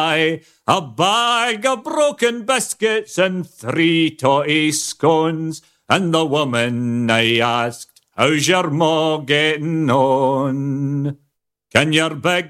a bag of broken biscuits and 3 totty scones. And the woman I asked, how's your ma getting on? Can your big